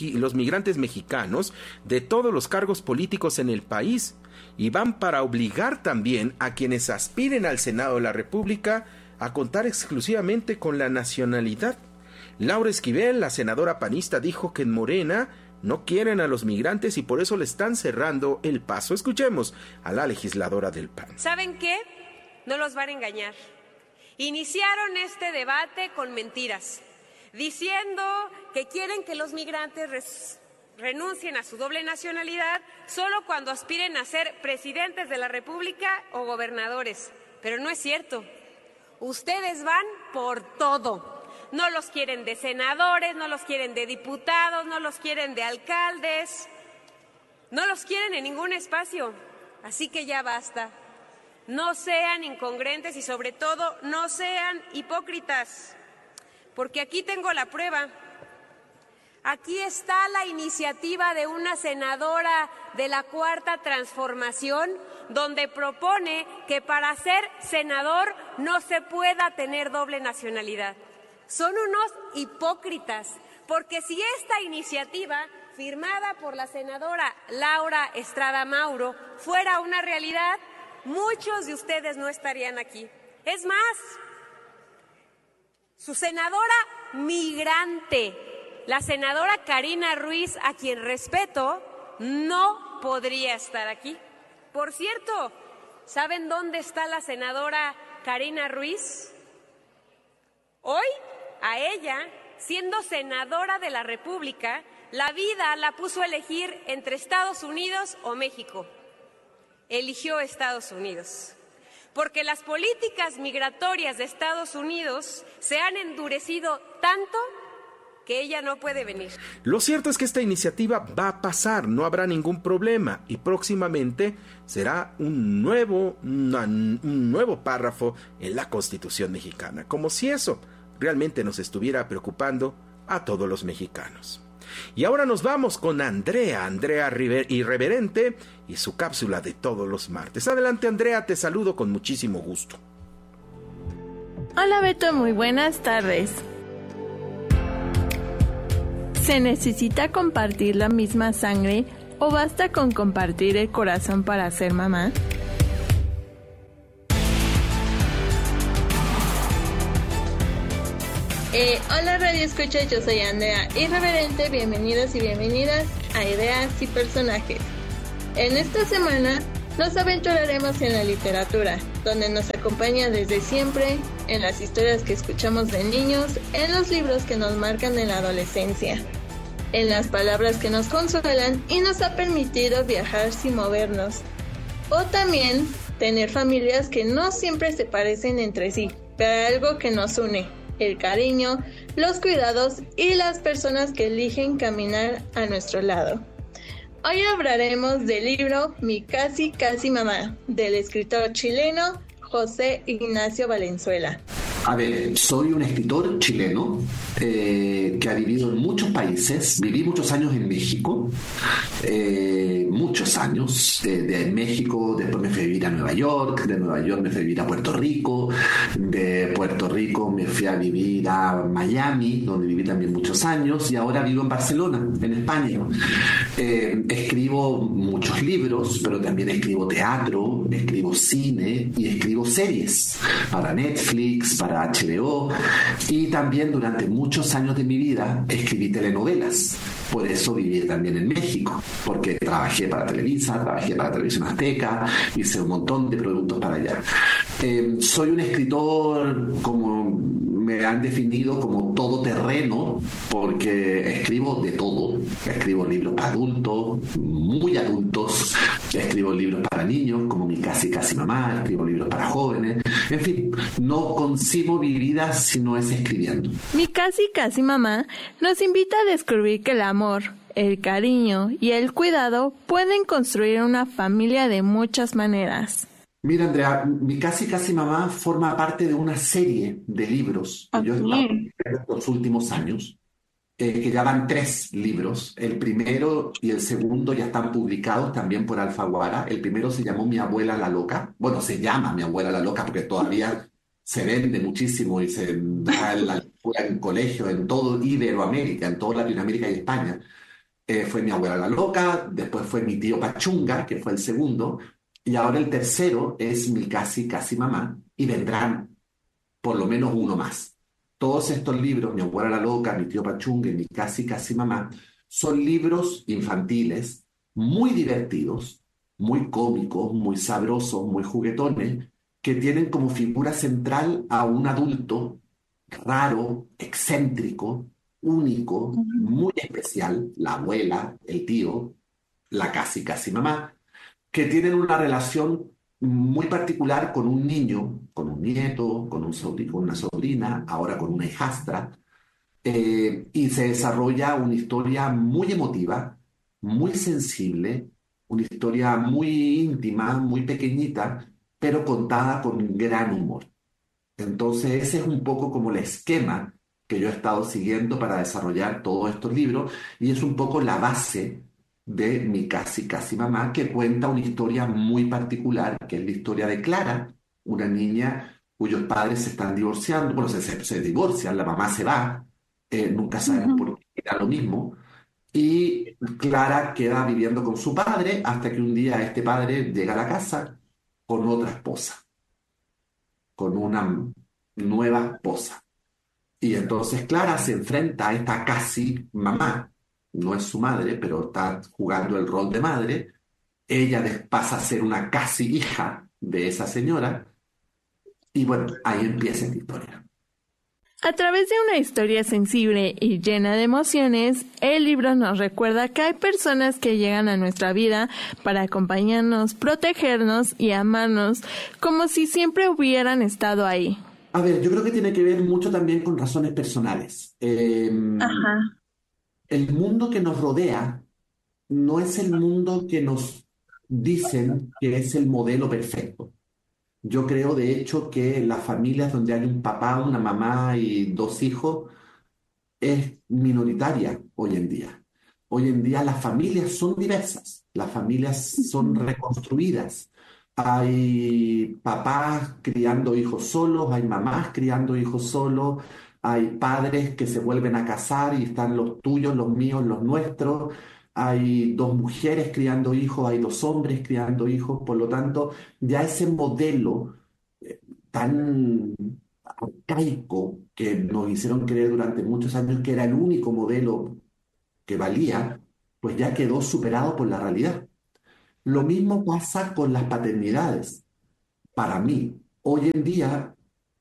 mexicanos de todos los cargos políticos en el país, y van para obligar también a quienes aspiren al Senado de la República a contar exclusivamente con la nacionalidad. Laura Esquivel, la senadora panista, dijo que en Morena no quieren a los migrantes y por eso le están cerrando el paso. Escuchemos a la legisladora del PAN. ¿Saben qué? No los van a engañar. Iniciaron este debate con mentiras, diciendo que quieren que los migrantes renuncien a su doble nacionalidad solo cuando aspiren a ser presidentes de la República o gobernadores. Pero no es cierto. Ustedes van por todo. No los quieren de senadores, no los quieren de diputados, no los quieren de alcaldes, no los quieren en ningún espacio. Así que ya basta. No sean incongruentes y sobre todo no sean hipócritas, porque aquí tengo la prueba. Aquí está la iniciativa de una senadora de la Cuarta Transformación, donde propone que para ser senador no se pueda tener doble nacionalidad. Son unos hipócritas, porque si esta iniciativa, firmada por la senadora Laura Estrada Mauro, fuera una realidad, muchos de ustedes no estarían aquí. Es más, su senadora migrante, la senadora Karina Ruiz, a quien respeto, no podría estar aquí. Por cierto, ¿saben dónde está la senadora Karina Ruiz? Hoy, a ella, siendo senadora de la República, la vida la puso a elegir entre Estados Unidos o México. Eligió Estados Unidos, porque las políticas migratorias de Estados Unidos se han endurecido tanto que ella no puede venir. Lo cierto es que esta iniciativa va a pasar, no habrá ningún problema, y próximamente será un nuevo párrafo en la Constitución mexicana, como si eso realmente nos estuviera preocupando a todos los mexicanos. Y ahora nos vamos con Andrea Irreverente y su cápsula de todos los martes. Adelante, Andrea, te saludo con muchísimo gusto. Hola Beto, muy buenas tardes. ¿Se necesita compartir la misma sangre o basta con compartir el corazón para ser mamá? Hola Radio Escucha, yo soy Andrea Irreverente, bienvenidos y bienvenidas a Ideas y Personajes. En esta semana nos aventuraremos en la literatura, donde nos acompaña desde siempre, en las historias que escuchamos de niños, en los libros que nos marcan en la adolescencia, en las palabras que nos consuelan y nos ha permitido viajar sin movernos, o también tener familias que no siempre se parecen entre sí, pero algo que nos une: el cariño, los cuidados y las personas que eligen caminar a nuestro lado. Hoy hablaremos del libro Mi Casi Casi Mamá, del escritor chileno José Ignacio Valenzuela. A ver, soy un escritor chileno que ha vivido en muchos países. Viví muchos años en México, muchos años. De México después me fui a vivir a Nueva York, de Nueva York me fui a vivir a Puerto Rico, de Puerto Rico me fui a vivir a Miami, donde viví también muchos años, y ahora vivo en Barcelona, en España. Escribo muchos libros, pero también escribo teatro, escribo cine y escribo series para Netflix, para HBO, y también durante muchos años de mi vida escribí telenovelas. Por eso viví también en México, porque trabajé para Televisa, trabajé para Televisión Azteca, hice un montón de productos para allá. Soy un escritor, como me han definido, como todoterreno, porque escribo de todo. Escribo libros para adultos, muy adultos, escribo libros para niños, como Mi Casi Casi Mamá, escribo libros para jóvenes. En fin, no concibo mi vida si no es escribiendo. Mi Casi Casi Mamá nos invita a descubrir que el amor, el cariño y el cuidado pueden construir una familia de muchas maneras. Mira, Andrea, Mi Casi Casi Mamá forma parte de una serie de libros que yo he estado en los últimos años, que ya van 3 libros. El primero y el segundo ya están publicados también por Alfaguara. El primero se llamó Mi Abuela la Loca. Bueno, se llama Mi Abuela la Loca porque todavía se vende muchísimo y se da en la lectura en colegios, en todo Iberoamérica, en toda Latinoamérica y España. Fue Mi Abuela la Loca, después fue Mi Tío Pachunga, que fue el segundo, y ahora el tercero es Mi Casi Casi Mamá, y vendrán por lo menos uno más. Todos estos libros, Mi Abuela la Loca, Mi Tío Pachunga y Mi Casi Casi Mamá, son libros infantiles muy divertidos, muy cómicos, muy sabrosos, muy juguetones, que tienen como figura central a un adulto raro, excéntrico, único, muy especial, la abuela, el tío, la casi casi mamá, que tienen una relación muy particular con un niño, con un nieto, con una sobrina, ahora con una hijastra, y se desarrolla una historia muy emotiva, muy sensible, una historia muy íntima, muy pequeñita, pero contada con gran humor. Entonces ese es un poco como el esquema que yo he estado siguiendo para desarrollar todos estos libros, y es un poco la base de Mi Casi Casi Mamá, que cuenta una historia muy particular, que es la historia de Clara, una niña cuyos padres se están divorciando. Bueno, se divorcian, la mamá se va, nunca saben por qué, era lo mismo, y Clara queda viviendo con su padre hasta que un día este padre llega a la casa con otra esposa, con una nueva esposa. Y entonces Clara se enfrenta a esta casi mamá. No es su madre, pero está jugando el rol de madre. Ella pasa a ser una casi hija de esa señora. Y bueno, ahí empieza la historia. A través de una historia sensible y llena de emociones, el libro nos recuerda que hay personas que llegan a nuestra vida para acompañarnos, protegernos y amarnos como si siempre hubieran estado ahí. A ver, yo creo que tiene que ver mucho también con razones personales. El mundo que nos rodea no es el mundo que nos dicen que es el modelo perfecto. Yo creo, de hecho, que las familias donde hay un papá, una mamá y 2 hijos es minoritaria hoy en día. Hoy en día las familias son diversas, las familias son reconstruidas. hay papás criando hijos solos, hay mamás criando hijos solos, hay padres que se vuelven a casar y están los tuyos, los míos, los nuestros, hay dos mujeres criando hijos, hay dos hombres criando hijos, por lo tanto, ya ese modelo tan arcaico que nos hicieron creer durante muchos años que era el único modelo que valía, pues ya quedó superado por la realidad. Lo mismo pasa con las paternidades. Para mí, hoy en día,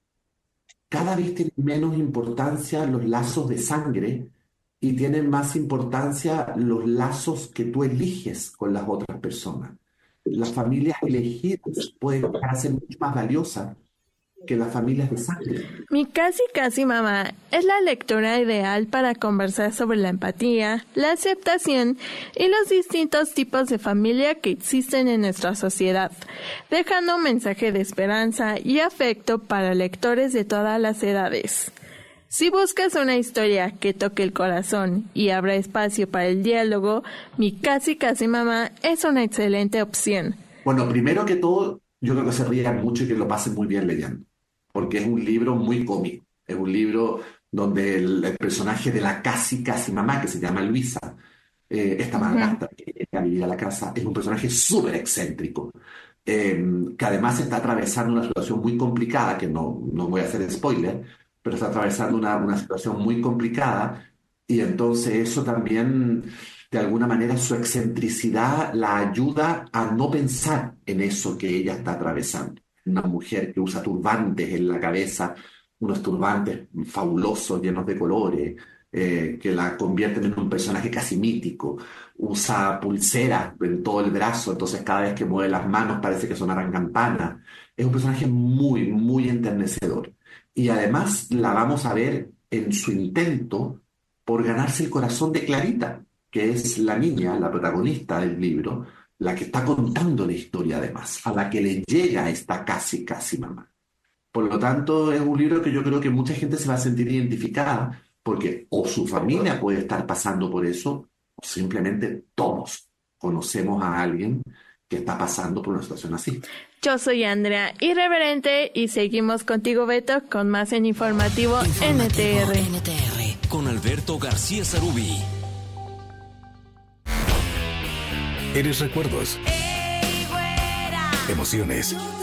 cada vez tienen menos importancia los lazos de sangre y tienen más importancia los lazos que tú eliges con las otras personas. Las familias elegidas pueden llegar a ser mucho más valiosas que las familias de sangre. Mi casi mamá es la lectora ideal para conversar sobre la empatía, la aceptación y los distintos tipos de familia que existen en nuestra sociedad, dejando un mensaje de esperanza y afecto para lectores de todas las edades. Si buscas una historia que toque el corazón y abra espacio para el diálogo, Mi casi mamá es una excelente opción. Bueno, primero que todo, yo creo que se rían mucho y que lo pasen muy bien leyendo, porque es un libro muy cómico. Es un libro donde el personaje de la casi mamá, que se llama Luisa, esta madrastra que llega a vivir a la casa, es un personaje súper excéntrico, que además está atravesando una situación muy complicada, que no voy a hacer spoiler, pero está atravesando una situación muy complicada, y entonces eso también, de alguna manera, su excentricidad la ayuda a no pensar en eso que ella está atravesando. Una mujer que usa turbantes en la cabeza, unos turbantes fabulosos, llenos de colores, que la convierten en un personaje casi mítico. Usa pulseras en todo el brazo, entonces cada vez que mueve las manos parece que sonaran campanas. Es un personaje muy, muy enternecedor. Y además la vamos a ver en su intento por ganarse el corazón de Clarita, que es la niña, la protagonista del libro, la que está contando la historia además, a la que le llega esta casi mamá. Por lo tanto, es un libro que yo creo que mucha gente se va a sentir identificada, porque o su familia puede estar pasando por eso, o simplemente todos conocemos a alguien que está pasando por una situación así. Yo soy Andrea Irreverente y seguimos contigo, Beto, con más en Informativo NTR. Con Alberto García Sarubi. Eres recuerdos, emociones,